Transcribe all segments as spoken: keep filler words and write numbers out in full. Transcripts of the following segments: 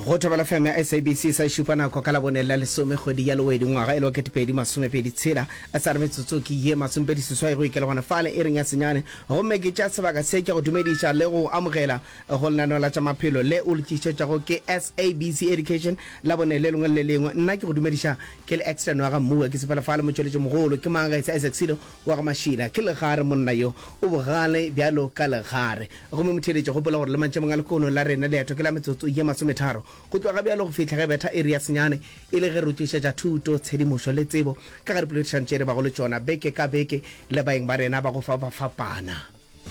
go tobela F M ya S A B C sa shupa nako ka la bonela le some kgwedi ya lewedi ngwaga e lo ketepedi masome pedi tshela a sa re metsotso ke ye masome pedi seswai go ikela gona fale e reng ya senyane go mme ke tša sebaka se ke go dumediša le go amogela go lenaneo la tša maphelo le o le tšitšetšago ke S A B C Education la bone le lengwe le lengwe nna ke go dumediša ke le extern wa ga mmua ke sepela fale motšweletše mogolo ke magaetsa Isaac Silo wa ga mašila ke legare monna yo o bogale bjalo ka legare gomme motheletše gopola gore le mantše monga lekono la rena leeto ke la metsotso ye masometharo go tloga bjalo go fitlha ge betha area senyane e le ge re tšešetša thuto tshedimošo le tsebo ka ga dipoledišantše re ba go le tšona beke ka beke le baeng ba rena ba go fa ba fapana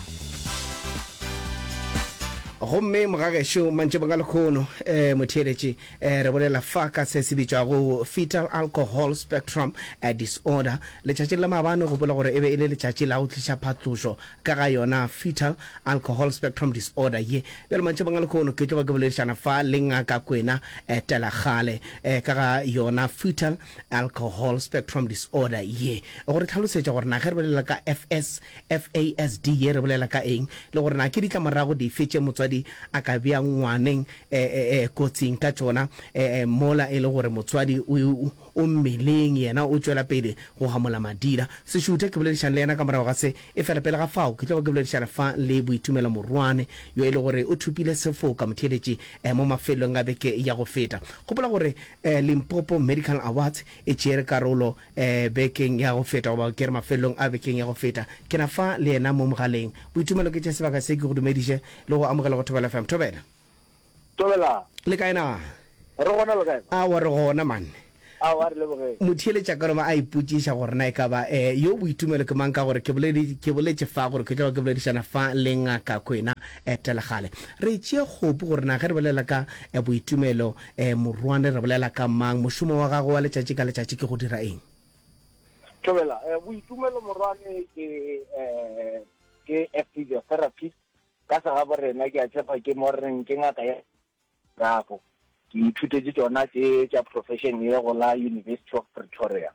gomme mogagešo mantše bonga lekgono um motheeletše um re bolela fa ka se se bitšwago fetal alcohol spectrum uh, disorder letšatši la maabane go bola gore e be e le letšatši la go tliša phatlošo ka ga yona fetal alcohol spectrum disorder ye bjale mantše bonga lekgono ke tlo ba ke boledišana fa le ngaka kwena um telagale um ka ga yona fetal alcohol spectrum disorder ye gore tlhalosetša gore na ge re bolela ka F S F A S D ye re bolela ka eng le gore na ke ditlamorago dife tše motswadi a ka bea ngwaneng eh kotsing ka tsona eh mola e le gore motswadi o mmeleng yena o tswela pele go gamola madila se shute ke boledišana le yena ka morago ga se e fela pele ga fao ke tlo ke boledišana fa le boitumelo morwane yo e le gore o thupile sefoka motheeletše mo mafelong a beke ya go feta gopola gore Limpopo Medical Awards e tšere karolo bekeng ya go feta goba ke re mafelong a bekeng ya go feta ke na fa le yena mo mogaleng boitumelo ke tše sebaka se ke go dumediše le go amogela go thobela F M thobela tobela le kaena re gona le kae a wa re gona man a wa re le boge motheeletša ka roma a ipotšiša gore na e ka ba eh yo boitumelo ke mang ka gore ke boledi ke boletše fa gore ke tla ke boledišana fa le ngaka kwena e telegale re tšee kgopo gore na ge re bolela ka boitumelo um morwane re bolela ka mang mošomo wa gago wa letšatši ka letšatši ke go dira eng tobela boitumelo morwane ke um ke physiotherapist ka sa ga borena ke a tshepa ke mo reng ke ngaka ya gago ke ithutetse tsona tse tša profession ye go la University of Pretoria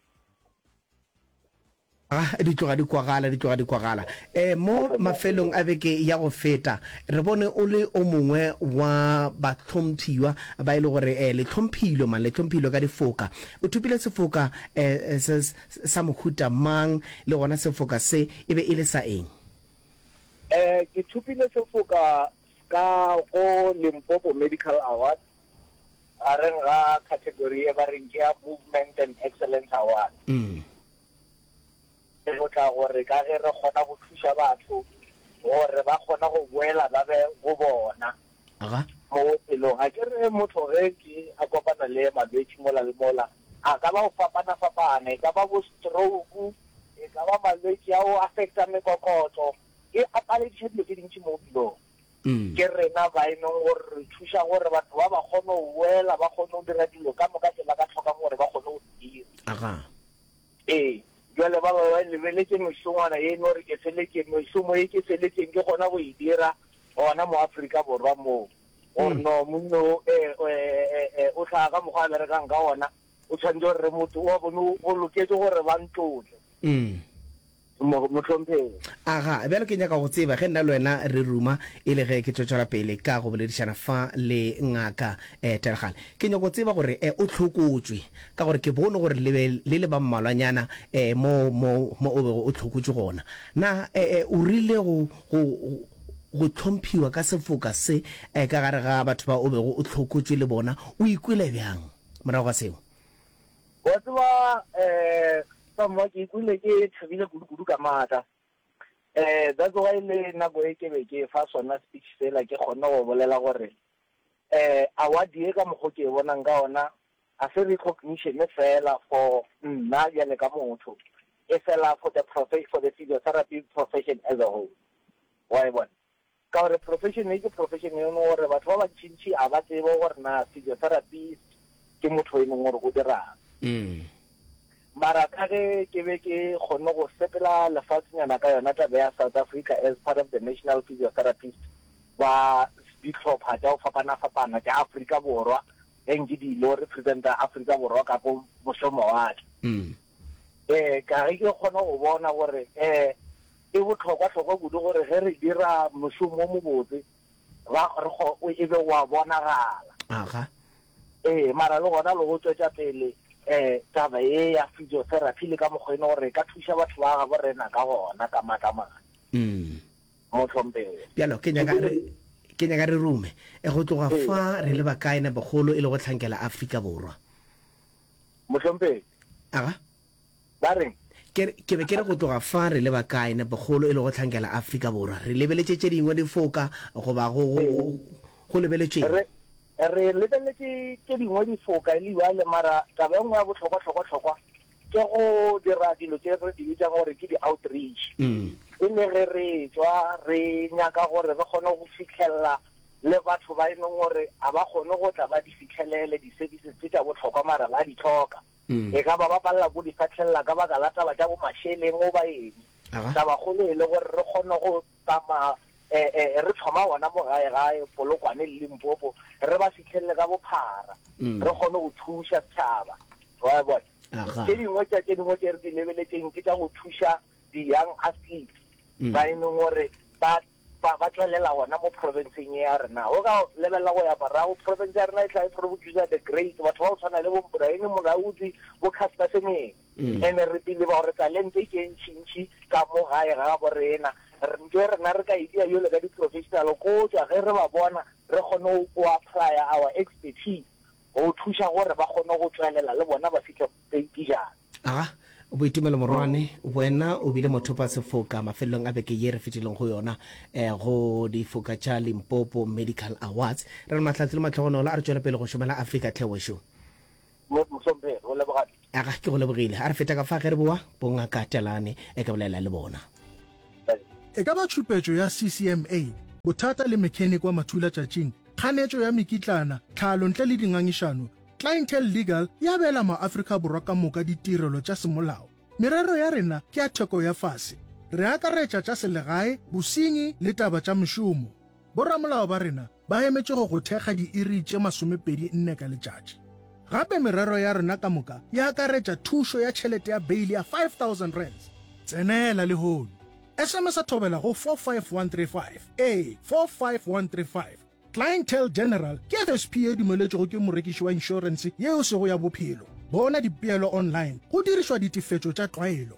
ah di tloga di kwagala di tloga di kwagala eh mo mafelong a beke ya go feta re bone o le o mongwe wa batlhomphiwa ba ile gore eh le tlhomphilo man le tlhomphilo ka difoka o thupile sefoka eh sa mohuta mang le gona sefoka se e be e le sa eng eh ke thupile sefoka ka go Limpopo Medical Awards a re ga category e ba reng ke Movement and Excellence Award mm e go tla gore ka ge re kgona go thuša batho gore ba kgona go boela ba be go bona aga mo pelong a ke re motho ge ke a kopana le malwetši mola le mola a ka ba go fapana fapana e ka ba bo stroke e ka ba malwetši a o affecta mekokotlo e apalediše dilo tše dintši mo pelong ke rena ba e neng gore re thuša gore batho ba ba kgone go boela ba kgone go dira dilo ka moka tse ba ka tlhokang gore ba kgone go dira aga ee jwale ba ba ba lebeletse mešongwana e no re ke feletse mešomo e ke feletseng ke gona go e dira gona mo Afrika Borwa moo gore no monno o tlhaga ka mokgwa a berekang ka ona o tshwanetse gore motho wa bone o loketse gore ba ntlotle motlhompheng aga bjalo ke nyaka go tseba ge nna le wena re ruma e le ge ke tswetswela pele ka go boledišana fa le ngaka um telegale ke nyaka go tseba gore um o tlhokotswe ka gore ke bone gore le le ba mmalwanyana um mo mo mo o bego o tlhokotswe gona na um o rile go go tlhomphiwa ka sefoka se um ka gare ga batho ba o bego o tlhokotswe le bona o ikwele bjang morago ga seo wa tseba um mo ke ikwile ke thabile kudu ka mata eh that's why le nako e ke be ke fa sona speech fela ke gona go bolela gore eh award e ka mogo ke bonang ka ona a se recognition e fela for nna ya le ka motho e fela for the profession for the physiotherapy profession as a whole why one ka gore profession e ke profession e no gore batho ba ba tšintši a ba tsebo gore na physiotherapist ke motho e mongwe go dira mm mara ka ge ke be ke kgone go sepela lefatshanyana ka yona tabe ya South Africa as part of the national physiotherapist ba ditlhopha tša go fapana-fapana tša Afrika Borwa eng ke dilo representa Afrika Borwa ka go mošomawatle eh ka ge ke kgone go bona gore eh e botlhokwa-tlhokwa kudu gore ge re dira mošomo mo botse ba re go e be wa bonagala aga eh mara le gona le go tswetsa pele eh taba e ya physiotherapy le ka mogwene gore ka thusa batho ba ga borena ka gona ka makamana mm mo tlhompe bjalo ke nyaka re ke nyaka re rume e go tloga fa re le ba kae na bogolo e le go tlhankela Afrika borwa mo tlhompe aga ba reng ke ke be ke re go tloga fa re le ba kae na bogolo e le go tlhankela Afrika borwa re lebeletse tše dingwe di foka go ba go go lebeletse re re lebeletse tše dingwe di foka le ba le mara taba engwe ya botlhokwa tlhokwa tlhokwa ke go dira dilo tše re di bitsa gore ke di outreach mm e ne re re tswa re nyaka gore re kgone go fitlhella le batho ba eno gore a ba kgone go tla ba di fitlhelele di services tše tša botlhokwa mara ba di tlhoka e ka ba ba palla go di fitlhella ka baka la taba tša bo masheleng o ba eng taba kgolo e le gore re kgone go tama eh re thoma ona mo gae gae Polokwane le Limpopo re ba fitlhelle ka bophara re kgone go thuša setšhaba wa bona ke dingwe tša tše dingwe tše re di lebeletseng ke tša go thuša di young athletes ba eno gore ba ba tswelela gona mo provinceng ya rena o ka lebelela go ya morago province ya rena e tla e producer the great batho ba go tshwana le bo Brian Molaudi bo Caster Semenya ene re pele ba gore talente ke ntšintši ka mo gae ga borena re rena re ka idea yo le ka di-professional ko tswa ge re ba bona re kgone go apply our expertise go thuša gore ba kgone go tswelela le bona ba fitlhe peitijana aga Boitumelo Morwane wena o bile motho pa sefoka mafelong a beke ye re fitileng go yona eh go di foka tša Limpopo Medical Awards re re matlhatsi le matlhogonolo a re tswela pele go šomela Africa Tlhebo Show mo sombe go leboga aga ke go lebogile a re feta ka fa ge re boa bongaka telane e ka bolela le bona e ka ba tshupetšo ya C C M A bothata le mechanic wa mathula tšatšing kganetšo ya mekitlana tlhalo ntle le dingangišano Clientele Legal ya bela ma-Afrika borwa ka moka ditirelo tša semolao. Merero ya rena ke ya theko ya fase. Re akaretša tša selegae, bosenyi le taba tša mešomo. Boramolao ba rena ba emetše go go thekga diiri tše masomepedi nne ka letšatši. Gape merero ya rena ka moka ya akaretša thušo ya tšhelete ya beili ya five thousand rands. Tsenela le hono. S M S a thobela go four five one three five. A four five one three five. Clientele General ke F S P e dumeletšego ke morekiši wa insurance yeo sego ya bophelo. Bona dipeelo online go dirišwa ditefetšo tša tlwaelo.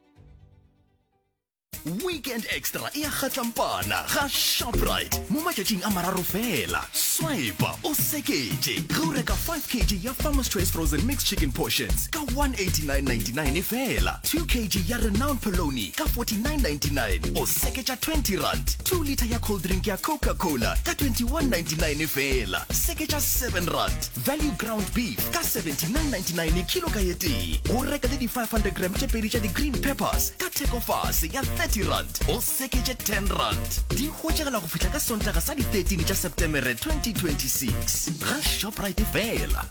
Weekend Extra e a kgatlampana ga Shoprite mo matšatšing a mararo fela. Swipe o seketše go reka five kilograms ya Farmer's Choice frozen mixed chicken portions ka one eighty-nine ninety-nine fela. two kilograms ya Renowned Polony ka forty-nine ninety-nine o seketša twenty rand. two liter ya cold drink ya Coca-Cola ka twenty-one ninety-nine fela. Seketša seven rand. Value ground beef ka seventy-nine ninety-nine kilo ka yete. Go reka le di five hundred grams tše pedi tša di green peppers ka theko fase ya thirty rand o seketše ten rand. Di hwetšagela go fihla ka sontaga sa di thirteen tša September twenty twenty-six ga Shoprite fela.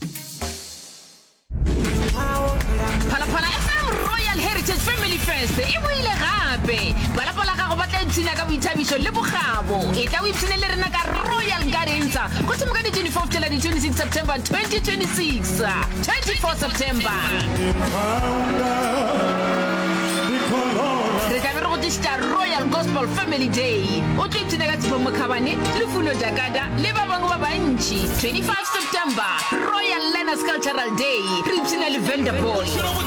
Phalaphala F M Royal Heritage Family Fest e boile gape balapa la gago ba tla ipshina ka boithabišo le bogabo e tla o ipshine le rena ka Royal Gardens go tsemoka di twenty-fourth tela di twenty-sixth September twenty twenty-six twenty-fourth September re tla be re go tlišitša Royal Gospel Family Day o tlo ipshina ka Tshipo Mokhabane le Fulo Jakada le ba bangwe ba bantši twenty-fifth September Royal Learners Cultural Day re ipshina le Vanderbilt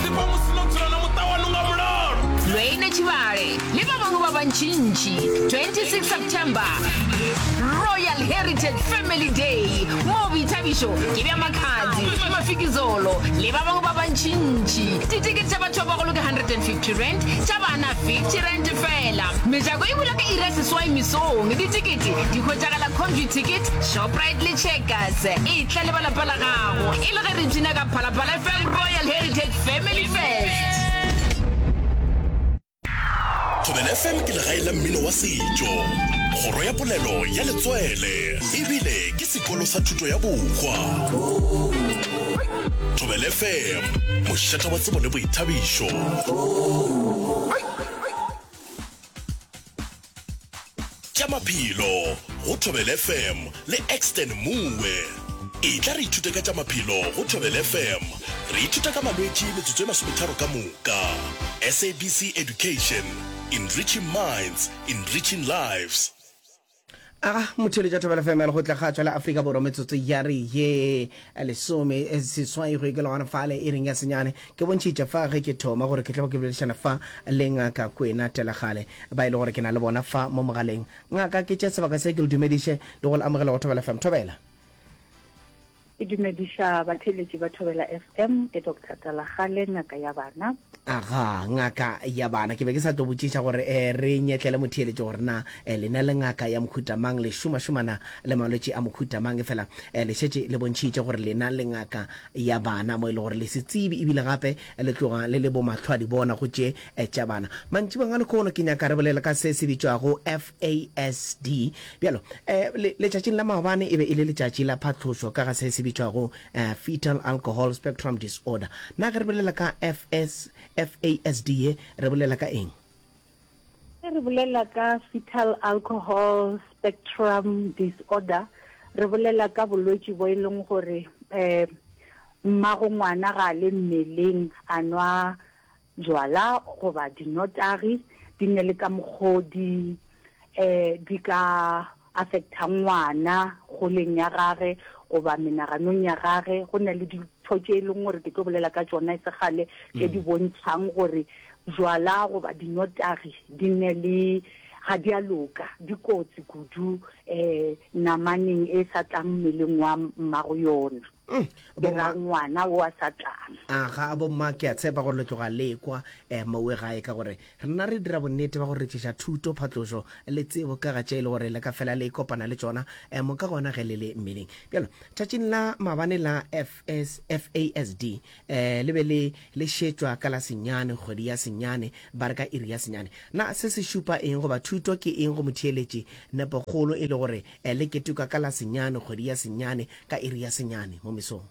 Lwene Chibare le ba bangwe ba bantšintši twenty-sixth September Royal Heritage Family Day mo boithabišo ke bja Makhadzi Mafikizolo le ba bangwe ba bantšintši ditikete tša batho ba bagolo ke one hundred fifty rand tša bana fifty rand fela mejako e bula ka ira seswai mesong ditikete di hwetšagala Convy Ticket Shoprite le Checkers e tla le balapa la gago e le ge re tsena ka Phalaphala F M Royal Heritage Family Fest. Thobela F M ke legae la mmino wa setšo kgoro ya polelo ya letswele ebile ke sekolo sa thuto ya bokgwa. Thobela F M mošata wa tsebo le boithabišo. Tša maphelo go Thobela F M le Extend Moe e tla re ithute ka tša maphelo go Thobela F M re ithuta ka malwetši metsotso e masometharo ka moka. S A B C Education, enriching minds, enriching lives. Ah, mothele tša thobela femele go tla ga tswela Afrika Borwa metsotso ya re ye lesome seswai go ikela gona fale e reng ya senyane ke bontšhitša fa ge ke thoma gore ke tla ke boledišana fa le ngaka kwena telagale ba ile gore ke na le bona fa mo mogaleng ngaka ke tša sebaka se ke le dumediše le go le amogela go thobela fm thobela e dumediša batheletši ba thobela f m ke Doctor Talagale ngaka ya bana aga ngaka ya bana ke be ke sa tlo botšiša gore um re nyetlele motheeletše gore na um lena le ngaka ya mokhutamang le šomašomana le malwetši a mokhutamang fela um le šetše le bontšhitše gore lena le ngaka ya bana mo e le gore le se tsebe ebile gape le tloga le le bomatlhwadi bona go tše tša bana mantši banga le kgono ke nyaka re bolela ka se se bitšwago F A S D bjalo um letšatšing la maobane e be e le letšatši la phatlošo ka ga se se bitšwago fetal alcohol spectrum disorder na ge re bolela ka F S F A S D re bolela ka eng re bolela ka fetal alcohol spectrum disorder re bolela ka bolwetši bo e leng gore eh mmago ngwana ga le mmeleng a nwa jwala goba dinotagi di ne le ka mogodi eh di ka affecta ngwana go leng ya gage goba menaganong ya gage go na le dintho tše e leng gore ke tlo bolela ka tsona e segale ke di bontšhang gore jwala goba dinotagi di ne le ga di a loka dikotsi kudu um namaneng e sa tlang mmeleng wa mmago yona dira ngwana o a sa tlang aga bomma ke a tshepa gore le tloga lekwa um maue gae ka gore re nna re dira bonnete ba gore re tšhiša thuto phatlošo le tsebo ka ga tše e le gore le ka fela le kopana le tsona um mo ka gona ge le le mmeleng bjalo tšatšing la mabane la F A S D um le be le le šetšwa ka la senyane kgwedi ya senyane ba re ka iri ya senyane na se se šupa eng goba thuto ke eng go motheeletše nepokgolo e le gore um le ketuka ka la senyane kgwedi ya senyane ka iri ya senyane mo mesong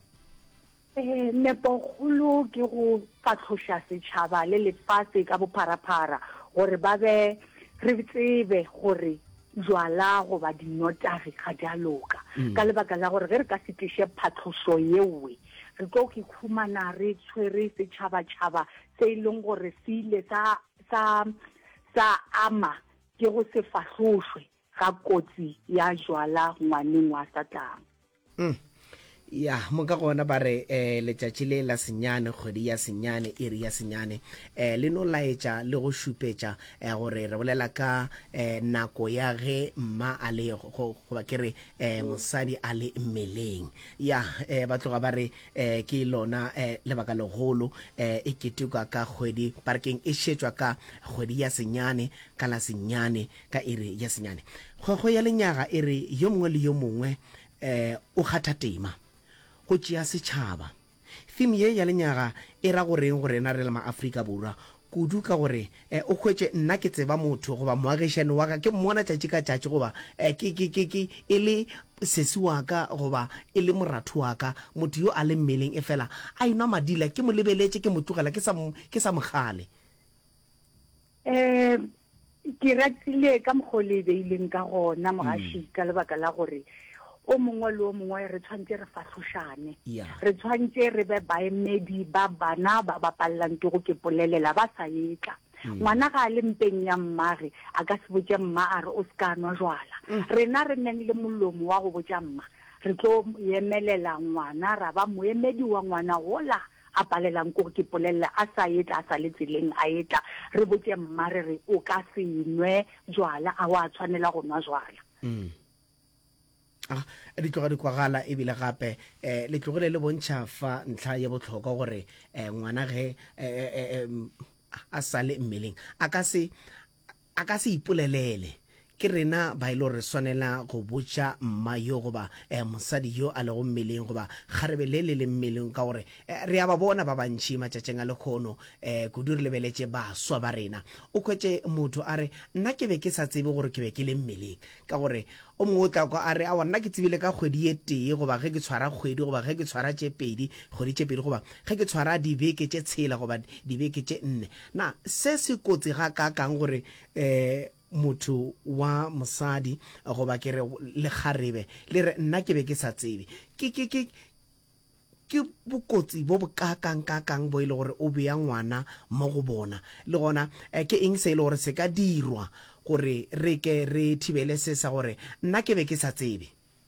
eh nepogolo ke go fatloša setšhaba le lefatshe ka bopharaphara gore ba be re tsebe gore jwala goba dinotagi ga di a loka ka lebaka la gore ge re ka setiše phatlošo yewe re tlo ke khumana re tshwere setšhaba-tšhaba se e leng gore se ile sa sa sa ama ke go se fahlošwe ga kotsi ya jwala ngwaneng wa sa tlang mm. ya mo ka gona ba re um letšatši le la senyane kgwedi ya senyane iri ya senyane um le no laetša le go šupetša um gore re bolela ka um nako ya ge mma a le goba ke re um mosadi a le mmeleng ya um ba tloga ba re um ke lona um lebaka legolo um e ketuka ka kgwedi parkeng e šetšwa ka kgwedi ya senyane ka la senyane ka iri ya senyane kgwekgo ya lenyaga e re yo mongwe le yo mongwe um o kgatha tema go tšea setšhaba theme ye ya lenyaga e ra goreng gore na re le maAfrika Borwa kudu ka gore um o hwetše nna ke tseba motho goba moagišane wa ka ke mmona tšatši ka tšatši goba um ke ke ke ke e le sesi wa ka goba e le moratho wa ka motho yo a le mmeleng e fela a inwa madila ke mo lebeletše ke mo tlogela ke sa ke sa mogale um ke ratile ka mokgwa le beileng ka gona mogaši ka lebaka la gore o mongwe le o mongwe re tshwantse re fatlhošane re tshwantse re be baemedi ba bana ba ba pallang ke go ke polelela ba sa etla ngwana ga le mpeng ya mmage a ka se botse mma a re o se ka nwa jwala rena re neng le molomo wa go botsa mma re tlo emelela ngwana ra ba moemedi wa ngwana gola a palelang ko ke polelela a sa etla a sa le tseleng a etla re botse mma re re o ka se nwe jwala a wa tshwanela go nwa jwala ah di tloga di kwagala e bile gape um le tlogile le bontšha fa ntlha ya botlhokwa gore um ngwana ge a sa le mmeleng a ka se a ka se ipolelele ke rena ba ile re swanela go botša mma yo goba um mosadi yo a le go mmeleng goba kgarebe le le le mmeleng ka gore re a ba bona ba bantšhi matšatšeng a lekgono um kudu re lebeletše baswa ba rena o khwetše motho a re nna ke be ke sa tsebe gore ke be ke le mmeleng ka gore o mongwe o tla kwa a re a wa nna ke tsebile ka kgwedi ye tee goba ge ke tshwara kgwedi goba ge ke tshwara tše pedi kgwedi tše pedi goba ge ke tshwara dibeke tše tshela goba dibeke tše nne na se se kotsi ga ka kang gore um motho wa mosadi goba ke re le kgarebe le re nna ke be ke sa tsebe ke ke ke ke bokotsi bo bo ka kang ka kang bo ile gore o bea ngwana mo go bona le gona ke eng se ile gore se ka dirwa gore re ke re thibele se sa gore nna ke be ke sa tsebe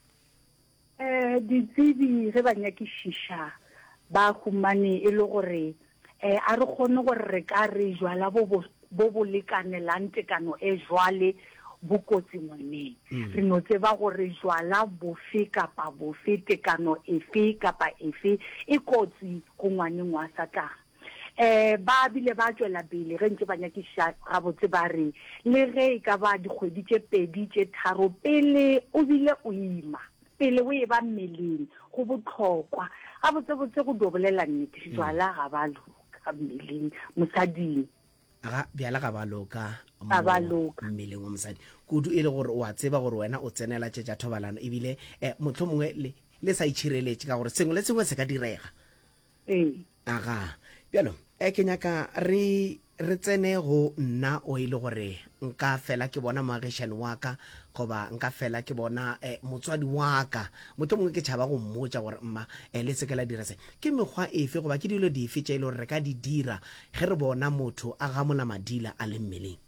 eh ditsebi re banyakišiša ba humane e le gore eh a re kgone gore re ka re jwala bo bo bo lekanelang tekano e jwale bokotsi ngwaneng re no tseba gore jwala bofe kapa bofe tekano efe kapa efe e kotsi go ngwaneng wa satana eh ba bile ba tswela pele re ntse banyakiša ga botse ba re le ge ka ba dikgwedi tše pedi tše tharo pele o bile o ima pele o e ba mmeleng go botlhokwa ga botse botse go dobolela nnete jwala ga ba loka mmeleng mosading aga bjala ga ba loka ga ba loka mmeleng wa mosadi kudu e le gore o a tseba gore wena o tsenela tše tša thobalano ebile eh motho mongwe le le sa itšhireletše ka gore sengwe le sengwe se ka direga ee aga bjalo e ke nyaka re re tsene go nna o ile gore nka fela ke bona moagišane wa ka goba nka fela ke bona eh, motswadi wa ka motho mongwe ke tšhaba go mmotša gore mma eh, le seke la dira se ke mekgwa efe goba ke dilo dife tša ile gore re ka di dira ge re bona motho a gamola madila a le mmeleng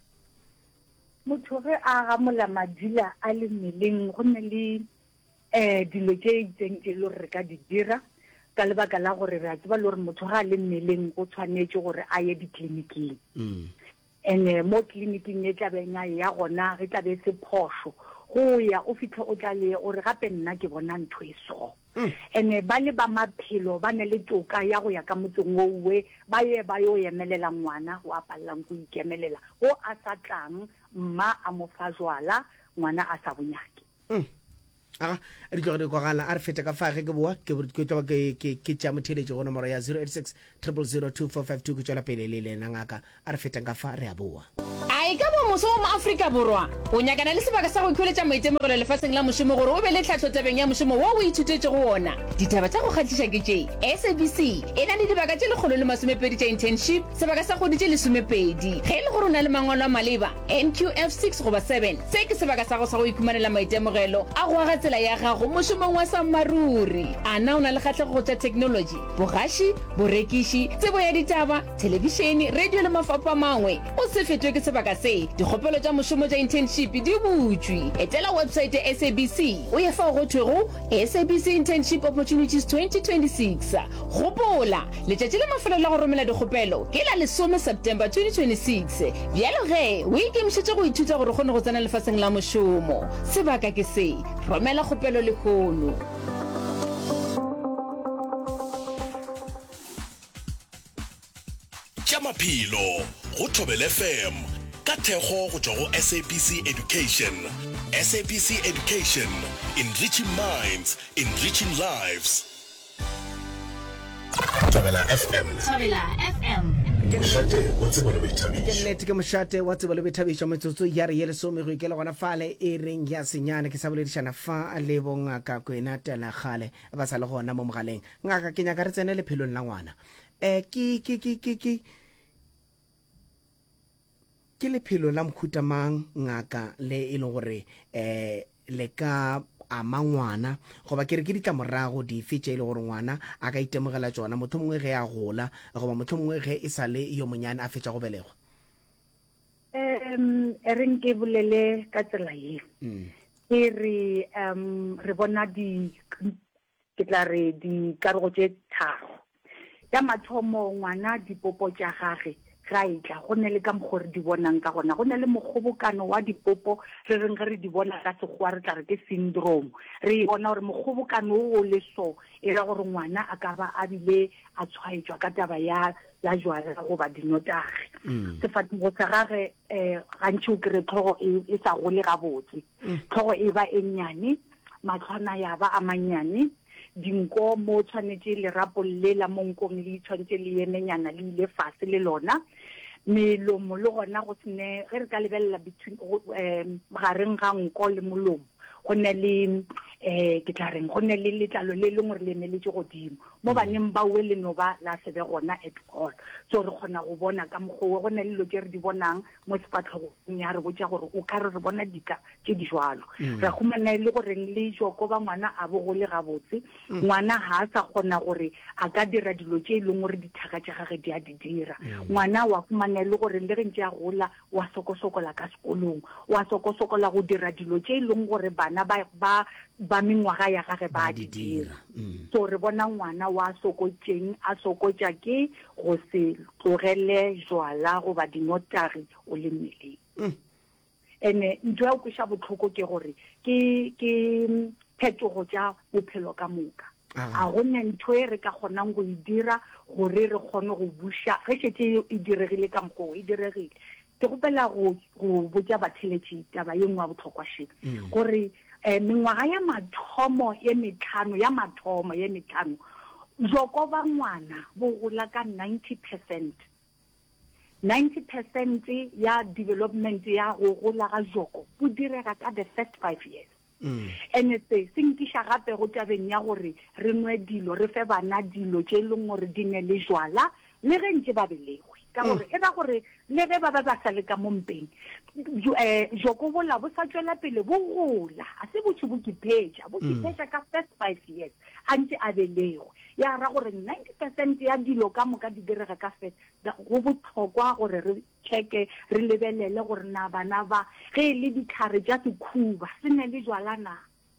motho ge a gamola madila a le mmeleng go nne le um dilo tše itseng tše ile gore re ka di dira ka lebaka la gore re a tseba le gore motho ga a le mmeleng go tshwanetse gore a ye ditleliniking and mo tleliniking e tlabeng a ya gona re tlabe se phošo go ya o fitlhe o tla le gore gape nna ke bona ntho e so and ba le ba maphelo ba ne le toka ya go ya ka motseng owe ba ye ba yo emelela ngwana go a palelang go ikemelela go a sa tlang mma a mo fa jwala ngwana a sa bonyake aga re tlo re kwagala a re fete ka fa ge ke boa ke ke tlo ke ke ke tša motheletše go nomoro ya zero eight six zero zero zero two four five two ke tšwela pele le lena ngaka a re feteng ka fa re a boa a e ka bo moso wa maafrika borwa o nyakana le sebaka sa go ikholetša maitemogelo lefatsheng la mošomo gore o be le tlhatlho tabeng ya mošomo wo o ithutetše go ona ditaba tša go kgatliša ke tše S A B C e na le dibaka tše lekgolo le masomepedi tša internship sebaka sa kgodi tše lesomepedi ge e le gore o na le mangwalo a maleba N Q F six goba seven se ke sebaka sa go sa go ikhumanela maitemogelo a go aga tsela ya gago mošomong wa sammaruri a na o na le kgatlhego tša technology bogaši borekiši tsebo ya ditaba telebišene radio le mafapha mangwe o se fetwe ke sebaka se dikgopelo tša mošomo tša internship di butšwe etela website ya S A B C o ye fa go thwego S A B C internship opportunities twenty twenty-six gopola letšatši le mafelo la go romela dikgopelo ke la lesome September twenty twenty-six bjalo ge o ikemišetše go ithuta gore kgone go tsena lefatsheng la mošomo sebaka ke se romela kgopelo le khono tša maphelo go Thobela F M ka thekgo go tšwa go S A B C Education. S A B C Education, enriching minds, enriching lives. Thobela F M. Thobela F M. Ke mošate wa tsebo le boithabišo. ke nnete ke mošate wa tsebo le boithabišo metsotso ya re ye lesome go ikela gona fale e reng ya senyane ke sa boledišana fa le bongaka kwena tela gale ba sa le gona mo mogaleng ngaka ke nyaka re tsene lephelong la ngwana um ke ke ke ke ke ke lephelo la mokhutamang ngaka le e leng gore um le ka ama ngwana goba ke re ke ditlamorago dife tše e le gore ngwana a ka itemogela tšona motho mongwe ge a gola goba motho mongwe ge e sa le yo monyane a fetša go belegwa um e reng ke bolele ka tsela ye ke re um re bona di ke tla re dikarolo tše tharo ya mathomo ngwana dipopo tša gage ga itla go ne le ka mogore di bonang ka gona go ne le mogobokano wa dipopo re reng ge re di bona ka segwa re tla re ke syndrome re bona gore mogobokano o le so e ra gore ngwana a ka ba a bile a tshwaetswa ka taba ya ya jwala goba dinotagi sefatimo sa gage um gantši o kry tlhogo e sa gole gabotse tlhogo e ba e nnyane matlhwana ya ba a mannyane dinko mo tshwanetse lerapo le la monkong le tshwanetse le emenyana le ile fase le lona melomo le gona go tsene ge re ka lebelela between um gareng ga nko le molomo go ne le eh ke tla reng go ne le letlalo le lengwe re le ne le tse godimo mo baneng ba we le no ba la se be gona at all so re khona go bona ka mogo go ne le lo ke re di bonang mo sepatlhogo nya re botsa gore o ka re re bona dika tse di jwalo ra khumana le gore le jo ko ba ngwana a bo go le gabotse ngwana ha sa khona gore a ka dira dilo tse le ngore di thaka tsa gage di a di dira ngwana wa khumana le gore le re ntse a gola wa sokosokola ka sekolong wa sokosokola go dira dilo tse le ngore bana ba ba ba mengwaga ya gage ba di dira so re bona ngwana wa sokotseng a sokotsa ke go se tlogele jwala go ba dinotagi o le mmeleng ene ntho ya go sha botlhoko ke gore ke ke phetogo tsa bophelo ka moka a gone ntho e re ka kgonang go e dira gore re kgone go busha ge setse e diregile ka mgo e diregile ke gopela go go botsa batheletsi taba ye nngwe botlhokwa shit gore eh mengwaga ya mathomo ye metlhano ya mathomo ye metlhano joko ba ngwana bo gola ka ninety percent ninety percent ya development ya go gola ga joko bo direga ka the first five years and se sinkisha gape go tabeng ya gore re nwe dilo re fe bana dilo tse leng gore di ne le jwala le ge ntse ba belegwe ka gore e ba gore le ge ba ba ba sa le ka mompeng eh joko bola bo sa tswela pele bo gola a se botse bo kipeja bo kipeja ka first five years ante a belegwe ya ra gore ninety percent ya dilo ka moka di direga ka first go botlhokwa gore re cheke re lebelele gore na bana ba ge le dikhare tsa sekhuba se ne le jwalana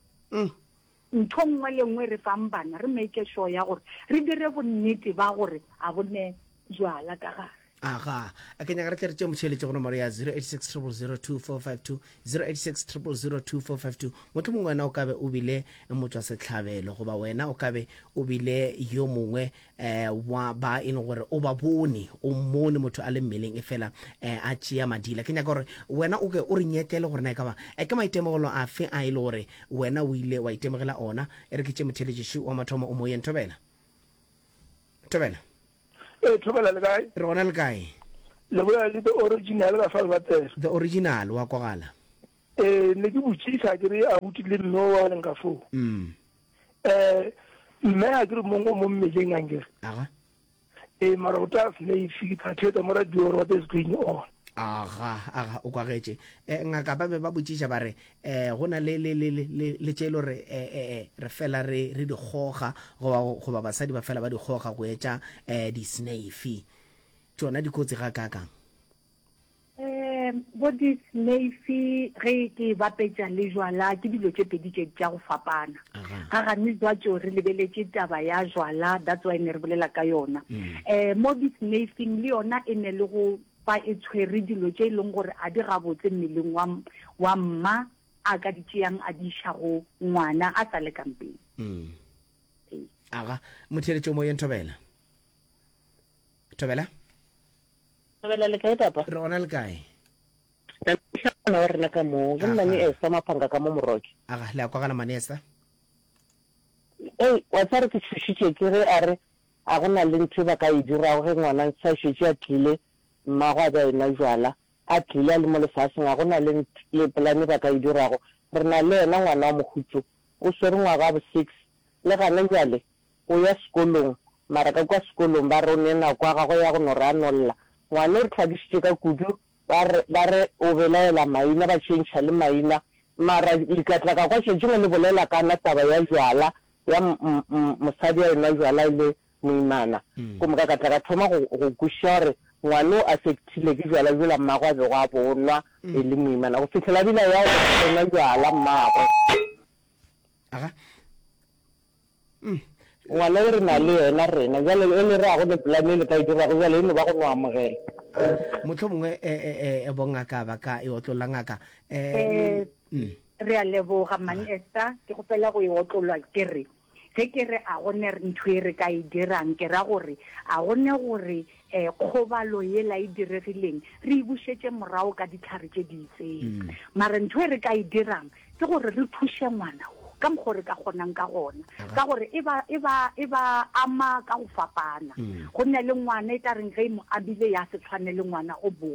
ntho nngwe le nngwe re fang bana re make sure ya gore re dire bonnete ba gore a bone jwala ka ga aga a ke nyaka re tle re tse motšheletše go nomoro ya zero eight six zero zero two four five two zero eight six zero zero two four five two motho mongwe wena o kabe o bile motswa setlhabelo goba wena o kabe o bile yo mongwe eh wa ba ene gore o ba bone o mmone motho a le mmeleng e fela eh a tšea madila ke nyaka gore wena o ke o re nyetele gore na e ka ba e ke maitemogelo a fe a ile gore wena o ile wa itemogela ona e re ke tše motheletše wa mathomo o mo yeng Thobela Thobela eh Thobela le kae re gona le kae le bola le the original ba fa ba tse the original wa kwagala eh ne ke botšisa ke re a botile no wa le nka fo mm eh mme a ke mo mo mmejeng angere aga eh marota ne fi ka theta mo radio what is going on aga aga o kwagetse eh ngaka ba be ba botšiša ba re eh gona le le le le le tšelo re eh re fela re re di goga go go ba basadi ba fela ba di goga go etša eh di snaifi tsona di kotsi ga ka kang eh bo di snaifi ge ke ba petša le jwala ke dilo tše pedi tše tša go fapana ga ga ne jwa tšo re lebeletse taba ya jwala that's why ne re bolela ka yona eh mo di snaifing le yona e ne le go ba e tshwere dilo tše leng gore a di gabotse mmeleng wa wa mma a ka di tšeang a di iša go ngwana a sa le kampeng aga motheletše mo yeng Thobela Thobela Thobela le kae tapa re gona le kae na re na ka mo ke nna ni e sa maphanga ka mo moroki aga le a kwagala manesa eh wa tsare ke tshishitše ke re a re a gona le ntho ba ka e dira go ngwana sa shitše a tlile mmago ba ena jwala a tlile le mo lefaseng a gona le le plane ba ka e dirago re na le ena ngwana wa mogutso o swere ngwaga ba six le gane jale o ya sekolong mara ka kwa sekolong ba re o nena kwa ga go ya go no ranolla ngwana re tlhadisitše ka kudu ba re o belaela maina ba tšhentšha le maina mara ikatla ka kwa tšhetše le bolela kana taba ya jwala ya mosadi ya ena jwala ile moimana ko moka ka tla ka thoma go kuša gore ngwana a sektile ke jwala jwala mmago a bego a bonwa e le moimana go fitlhela bila ya ena jwala mmago aga ngwana re na le yena rena jale e le re a go le plane le ka e dira go jale e no ba go no amogela motho mongwe e e bongaka ba ka e otlola ngaka eh re a leboga Manesta ke go pela go e otlolwa ke re ge ke re a gone ntho e re ka e dirang ke ra gore a gone gore eh khobalo ye la e diregileng re bušetse morao ka ditlhare tše di itseng mara ntho e re ka e dirang ke gore re thushe ngwana ka mogore ka gonang ka gona ka gore e ba e ba e ba ama ka go fapana go nne le ngwana e tla reng ge mo abile ya se tshwane le ngwana o bongwe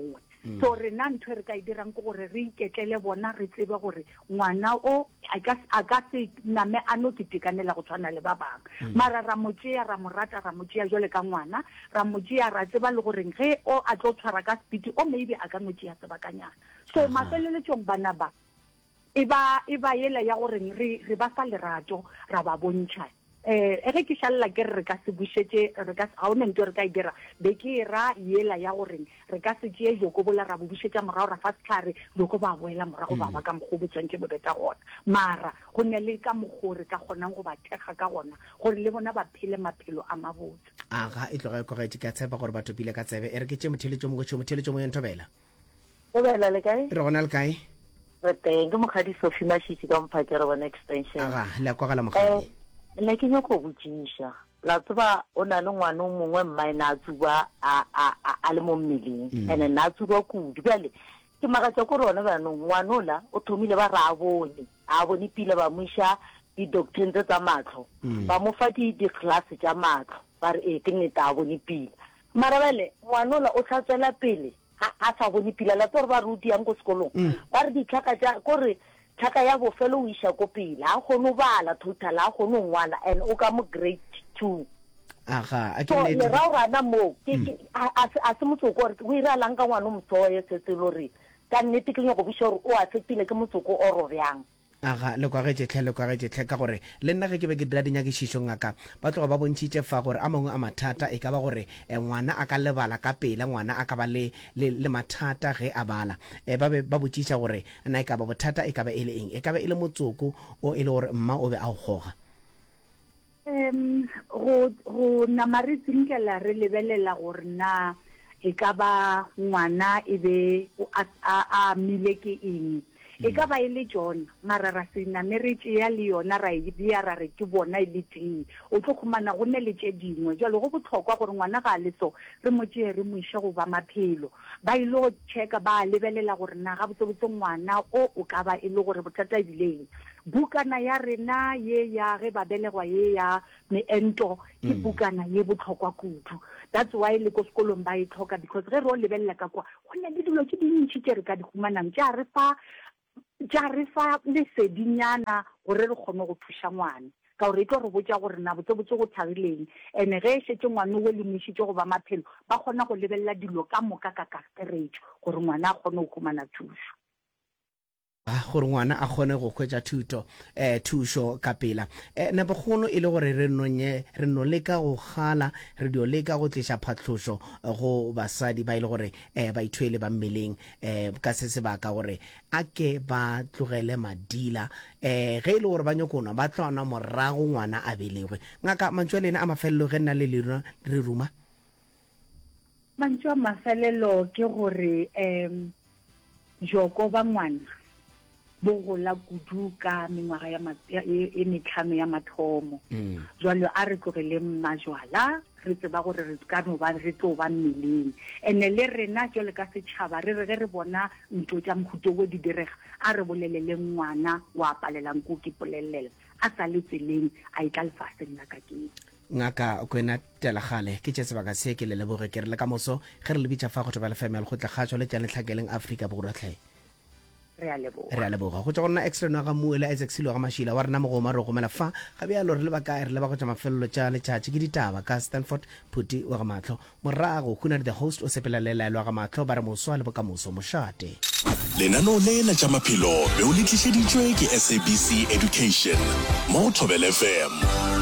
so re na ntho re ka e dirang ke gore re iketlele bona re tsebe gore ngwana o a ka se name a no kitekanela go tshwana le ba bang mara ra mo tšea ra mo rata ra mo tšea jole ka ngwana ra mo tšea ra tseba le gore ge o a tlo tshwara ka speed o maybe a ka no tšea sebakanyana so mafeleletsong bana ba e ba e ba yela ya gore re re ba fa lerato ra ba bontšha eh e ge ke shalla ke re ka se bušetse re ka ha ona ntwe re ka e dira be ke ra yela ya gore re ka se tšee joko bola ra bo bušetša morao ra fa setlhare joko ba boela morago ba ba ka moggo botswantse bo beta gona mara go ne le ka mogore ka gonang go ba thega ka gona gore le bona ba phele maphelo a mabotse aga e tloga go ga ka tshepa gore batho pile ka tsebe e re ke tše motheletšo mo go tšo motheletšo mo yentobela o bela le kae re gona le kae re teng ke mogadi Sophie Mashitsi ka mphakere bona extension aga le kwa ga la mogadi nna ke nyako botsiša la tseba o na le ngwana o mongwe mma ena a tsuba a le mo mmeleng ene nna a tsuba kudu bjale ke makatša kore ona banong ngwana ola o thomile ba re a bone a bone pila ba moiša di-doctrine tse tsa matlho ba mo fa di-classe tša matlho ba re ee ke nnete a bone pila mara bale ngwana ola o tla tswela pele a sa bone pila la tse gore ba rutiang ko sekolong ba re ditlhaka tša kore tlhaka ya bofelo o iša ko pele a kgone o bala total a kgone o ngwala and o ka mo grade two aga a so le ra rana mo ke a se motsoko gore o ira lang ka ngwana o motsoye setse lore ka nnete ke nyako buša gore o a tsepile ke motsoko o robyang aga le kwa ge jetlhe le kwa ge jetlhe ka gore le nna ge ke be ke dira dinyakišišo ngaka ba tloga ba bontšhitše fa gore a mangwe a mathata e ka ba gore ngwana a ka lebala ka pela ngwana a ka ba le le mathata ge a bala e ba be ba botšiša gore na e ka ba bothata e ka ba e le eng e ka ba e le motsoko o e le gore mma o be a go goga um go go namare tsinkela re lebelela gore na e ka ba ngwana e be a a mile ke eng e ka ba ile John mara ra sina marriage ya le yona ra e bia ra re ke bona ile teng o tlo khumana go ne le tše dingwe jalo go botlhokwa gore ngwana ga le so re mo tšee re mo isha go ba maphelo ba ile checka ba lebelela gore na ga botse botse ngwana o o ka ba ile gore bothata bileng bukana ya rena ye ya ge ba belegwa ye ya meento ke bukana ye botlhokwa kudu that's why le ko sekolong ba e tlhoka because ge ro lebelela ka kwa go ne le dilo tše dintši tše re ka di humanang tša re fa ja re fa le sedinyana gore re kgone go thuša ngwana ka gore e tlo re botša gore na botse botse go thagileng ene ge e šetse ngwana o le mošitše go ba maphelo ba kgona go lebelela dilo ka moka ka kasteretšo gore ngwana a kgone go khumana thušo gore ngwana a kgone go khwetša thuto eh thušo ka pela eh na bogolo e le gore re nonye re no leka go gala re dio leka go tliša phatlošo go basadi ba ile gore eh ba ithwele ba mmeleng eh ka se se baka gore a ke ba tlogele madila eh ge ile gore ba nyokona ba tlwana morago ngwana a belegwe ngaka mantšwelena a mafelelo ge nna le lena re ruma mantšwa mafelelo ke gore em joko ba ngwana bogola kudu ka mengwaga ya e metlhano ya mathomo jwalo a re tlogele mmajwala re tseba gore re ka no ba re tlo ba mmeleng ene le rena jwale ka setšhaba re re ge re bona ntho tša mohuto go di direga a re bolelele ngwana wa palelang ko ke polelela a sa le tseleng a itla lefaseng la ka ke ngaka kwena telagale ke tše sebaka se ke le leboge ke re le ka moso ge re le bitša fa go tobela femel go tla kgatšwa le tšane tlhakeleng Afrika borwatlhe re a leboga re a leboga go tša gona extra ga muela Isaac Silo ga mashila wa rena mogoma re gomela fa ga bja lo re le baka re le ba go tša mafelelo tša letšatši ke ditaba ka Stanford Phuti wa ga mahlo morago kuna the host o sepela le laelwa ga mahlo ba re moswa le bokamoso mošate lenano le la tša maphelo be o le tlišeditšwe ke S A B C Education mo Thobela F M.